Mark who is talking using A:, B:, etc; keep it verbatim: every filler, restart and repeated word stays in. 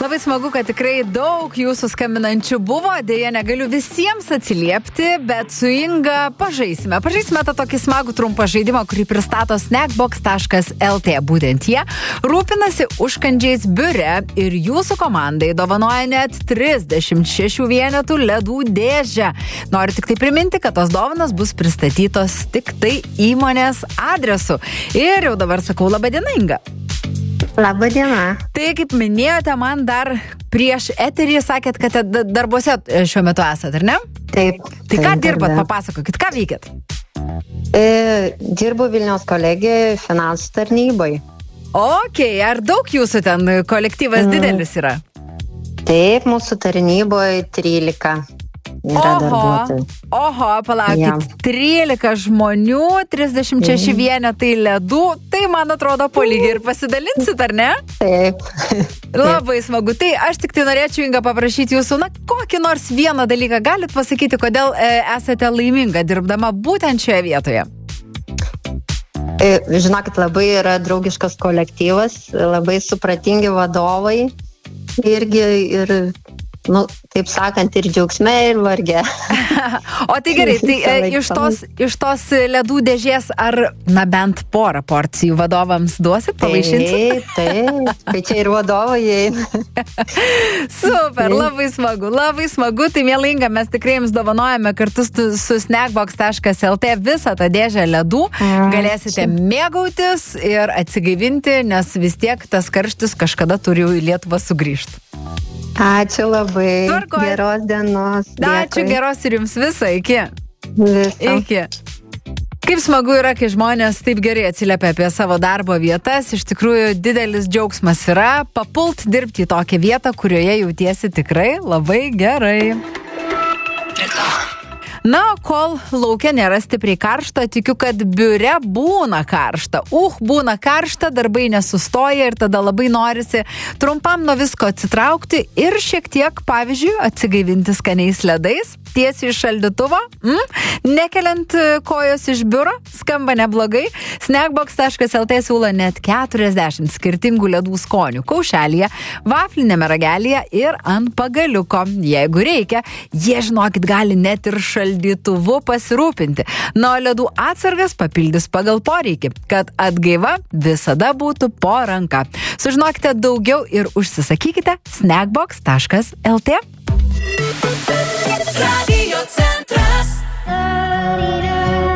A: Labai smagu, kad tikrai daug jūsų skambinančių buvo, dėja negaliu visiems atsiliepti, bet su Inga pažaisime. Pažaisime tą tokį smagų trumpą žaidimą, kurį pristato snackbox taškas el tė. Būtent jie rūpinasi užkandžiais biure ir jūsų komandai dovanoja net trisdešimt šešių vienetų ledų dėžę. Noriu tik tai priminti, kad tos dovanos bus pristatytos tik tai įmonės adresu. Ir jau dabar sakau, laba diena, Inga.
B: Labą dieną.
A: Tai, kaip minėjote, man dar prieš eterį sakėt, kad darbuose šiuo metu esat, ar ne?
B: Taip.
A: Tai ką
B: taip,
A: dirbat,
B: darbe.
A: papasakokit, ką veikėt?
B: E, dirbu Vilniaus kolegijoje finansų tarnybai.
A: Ok, ar daug jūsų ten kolektyvas
B: Mm.
A: didelis yra?
B: Taip, mūsų tarnyboje trylika yra
A: Oho,
B: darbuotojų.
A: oho, palaukit,
B: Ja.
A: trylika žmonių, trisdešimt šeši vienetai ledų, tai man atrodo po lygiai ir pasidalinsit, ar ne?
B: Taip.
A: Labai smagu. Tai aš tik tai norėčiau, Inga, paprašyti jūsų, na, kokį nors vieną dalyką galit pasakyti, kodėl e, esate laiminga dirbdama būtent šioje vietoje?
B: E, žinokit, labai yra draugiškas kolektyvas, labai supratingi vadovai, irgi ir, nu, taip sakant, ir džiaugsme, ir varge.
A: O tai gerai, tai e,
B: Visąlaik
A: iš tos, iš tos ledų dėžės ar, na, bent porą porcijų vadovams duosit, pavaišinsit?
B: Taip, taip, tai čia ir vadovai eina.
A: Super, labai smagu, labai smagu. Tai mielinga, mes tikrai jums dovanojame kartu su, su snackbox taškas el tė visą tą dėžę ledų. Galėsite mėgautis ir atsigaivinti, nes vis tiek tas karštis kažkada turi į Lietuvą sugrįžti.
B: Ačiū labai.
A: Tvarkoj.
B: Geros dienos.
A: Ačiū,
B: Dėkui.
A: geros ir jums visą. Iki.
B: Viso.
A: Iki. Kaip smagu yra, kai žmonės taip gerai atsiliepia apie savo darbo vietas. Iš tikrųjų, didelis džiaugsmas yra papult dirbti į tokią vietą, kurioje jautiesi tikrai labai gerai. Na, kol lauke nėra stipriai karšta, tikiu, kad biure būna karšta. Uh, būna karšta, darbai nesustoja ir tada labai norisi trumpam nuo visko atsitraukti ir šiek tiek, pavyzdžiui, atsigaivinti skaniais ledais, tiesiai iš šaldytuvo, mm? nekeliant kojos iš biuro, skamba neblogai. snackbox taškas el tė siūlo net keturiasdešimt skirtingų ledų skonių kaušelėje, vaflinėme ragelyje ir ant pagaliuko. Jeigu reikia, jie, žinokit, gali net ir šaldytuvu pasirūpinti. Na, o ledų atsargas papildys pagal poreikį, kad atgaiva visada būtų po ranka. Sužinokite daugiau ir užsisakykite snackbox taškas el tė.
C: Radio Centras.